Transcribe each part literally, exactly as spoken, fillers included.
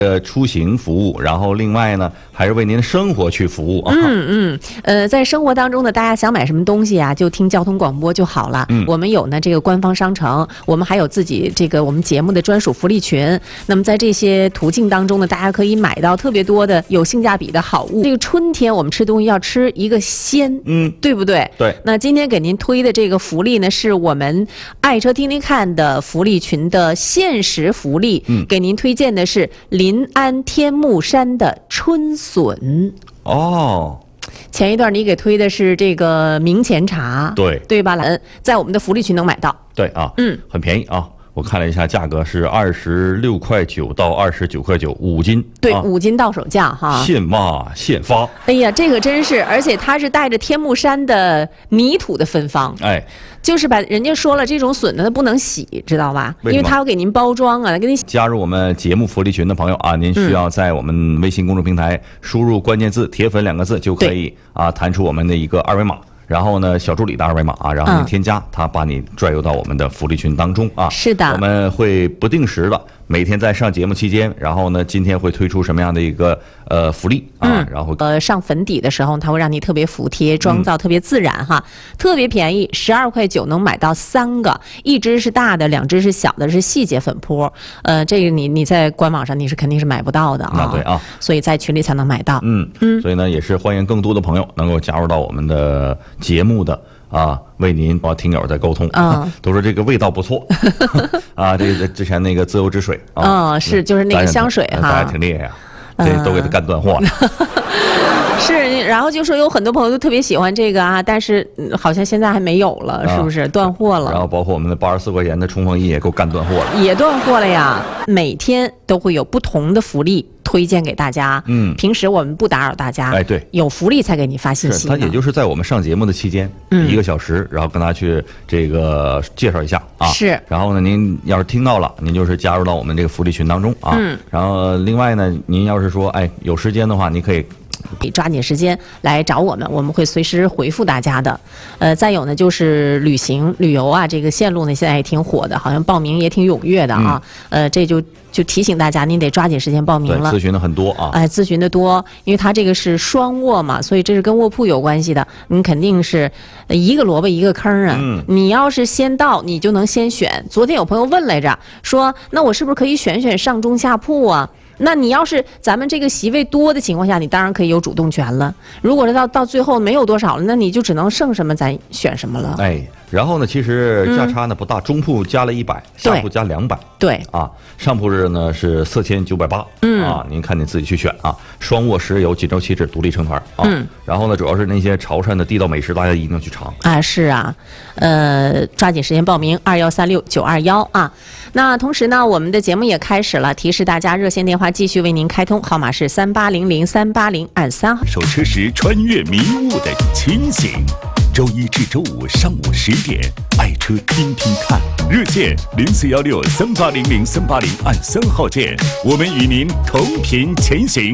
呃，出行服务，然后另外呢，还是为您的生活去服务啊。 嗯嗯，呃，在生活当中呢，大家想买什么东西啊，就听交通广播就好了。嗯，我们有呢这个官方商城，我们还有自己这个我们节目的专属福利群。那么在这些途径当中呢，大家可以买到特别多的有性价比的好物。这个春天我们吃东西要吃一个鲜，嗯，对不对？ 对。 那今天给您推的这个福利呢，是我们爱车听听看的福利群的限时福利。嗯，给您推荐的是临临安天目山的春笋哦， 前一段你给推的是这个明前茶， 对对吧？嗯，在我们的福利群能买到， 对啊，嗯，很便宜啊。我看了一下，价格是二十六块九到二十九块九，五斤。 对，啊、五斤到手价哈。 现骂现发。 哎呀，这个真是，而且它是带着天目山的泥土的芬芳。 哎， 就是把人家说了，这种笋呢它不能洗，知道吧？ 为因为它要给您包装啊，给你加入我们节目福利群的朋友啊，您需要在我们微信公众平台输入关键字“铁粉”两个字，就可以啊弹出我们的一个二维码。然后呢，小助理的二维码啊，然后你添加，他把你拽入到我们的福利群当中啊。 是的， 我们会不定时的，每天在上节目期间，然后呢，今天会推出什么样的一个呃福利啊？ 嗯、 然后呃，上粉底的时候，它会让你特别服帖，妆造特别自然哈，嗯、特别便宜，十二块九能买到三个，一支是大的，两支是小的，是细节粉扑。呃，这个你你在官网上你是肯定是买不到的啊。 对啊， 所以在群里才能买到。 嗯嗯，所以呢，也是欢迎更多的朋友能够加入到我们的节目的。啊，为您啊听友在沟通啊，嗯、都说这个味道不错啊，这个之前那个自由之水啊， 嗯，是就是那个香水哈， 大家挺厉害呀，这都给他干断货了。 是，然后就说有很多朋友都特别喜欢这个啊，但是好像现在还没有了，是不是？断货了。 然后包括我们的八十四块钱的冲锋衣也够干断货了， 也断货了呀。每天都会有不同的福利推荐给大家。嗯，平时我们不打扰大家。 哎，对， 有福利才给你发信息。 他也就是在我们上节目的期间，嗯，一个小时，然后跟大家去这个介绍一下啊。 是。 然后呢，您要是听到了，您就是加入到我们这个福利群当中啊。嗯。然后另外呢，您要是说哎有时间的话，你可以。 抓紧时间来找我们，我们会随时回复大家的。呃，再有呢，就是旅行旅游啊，这个线路呢现在也挺火的，好像报名也挺踊跃的啊。嗯、呃，这就就提醒大家，您得抓紧时间报名了。 咨询的很多啊， 哎、呃，咨询的多，因为它这个是双卧嘛，所以这是跟卧铺有关系的。你肯定是一个萝卜一个坑啊。嗯。你要是先到，你就能先选。昨天有朋友问来着，说那我是不是可以选选上中下铺啊？那你要是咱们这个席位多的情况下，你当然可以有主动权了。如果是到到最后没有多少了，那你就只能剩什么咱选什么了。 哎，然后呢，其实价差呢不大，中铺加了一百，下铺加两百。 对啊，上铺日呢是四千九百八。嗯啊，您看你自己去选啊。双卧室有锦州七尺独立成团啊。嗯。然后呢，主要是那些潮汕的地道美食，大家一定要去尝啊。是啊，呃，抓紧时间报名二幺三六九二幺啊。那同时呢，我们的节目也开始了，提示大家热线电话继续为您开通，号码是三八零零三八零按三号。 手车时穿越迷雾的清醒，周一至周五上午十点，爱车听听看，热线零四幺六三八零零三八零按三号键，我们与您同频前行。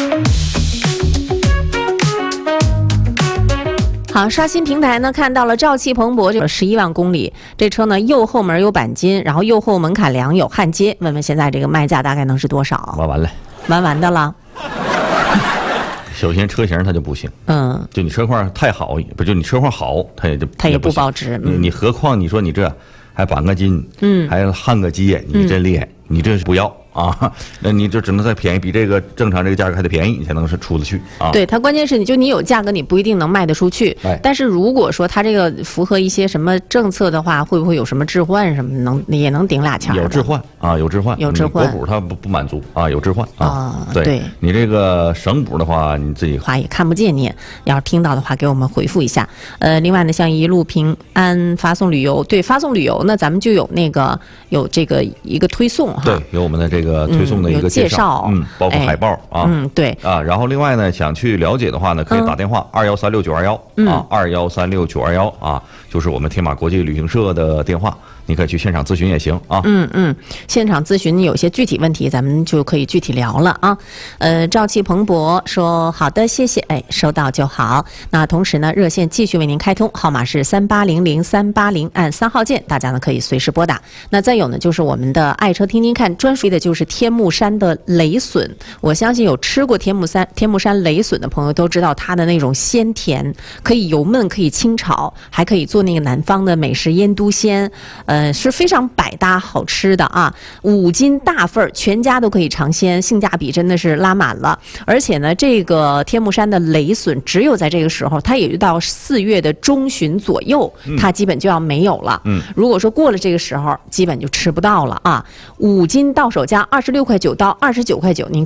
好，刷新平台呢，看到了兆汽蓬勃这十一万公里，这车呢右后门有钣金，然后右后门槛梁有焊接，问问现在这个卖价大概能是多少？ 玩完了， 玩完的了。 首先车型它就不行，嗯，就你车况太好，不就你车况好，它也就它也不保值。 你你何况你说你这还钣个金，嗯，还焊个接，你真厉害，嗯、你这是不要。啊，那你就只能再便宜，比这个正常这个价格还得便宜，你才能是出得去啊。 对，它关键是你就你有价格，你不一定能卖得出去。哎，但是如果说它这个符合一些什么政策的话，会不会有什么置换什么的，能也能顶俩钱？ 有置换啊，有置换， 有置换。 国补它不不满足啊，有置换啊。 啊对， 对你这个省补的话，你自己话也看不见你，要是听到的话，给我们回复一下。呃，另外呢，像一路平安发送旅游，对，发送旅游呢，咱们就有那个有这个一个推送哈。 对，有我们的这个推送的一个。 嗯介绍， 嗯，包括海报啊， 嗯，对啊，然后另外呢，想去了解的话呢，可以打电话二幺三六九二幺啊，二幺三六九二幺啊，就是我们天马国际旅行社的电话。 你可以去现场咨询也行啊。 嗯嗯，现场咨询有些具体问题，咱们就可以具体聊了啊。呃，朝气蓬勃说好的，谢谢，哎，收到就好。那同时呢，热线继续为您开通，号码是三八零零三八零，按三号键，大家呢可以随时拨打。那再有呢，就是我们的爱车听听看专属的就是天目山的雷笋，我相信有吃过天目山天目山雷笋的朋友都知道它的那种鲜甜，可以油焖，可以清炒，还可以做那个南方的美食腌笃鲜，呃，是非常百搭好吃的啊。五斤大份儿，全家都可以尝鲜，性价比真的是拉满了。而且呢，这个天目山的雷笋只有在这个时候，它也就到四月的中旬左右，它基本就要没有了。嗯，如果说过了这个时候，基本就吃不到了啊。五斤到手价二十六块九到二十九块九，您可以。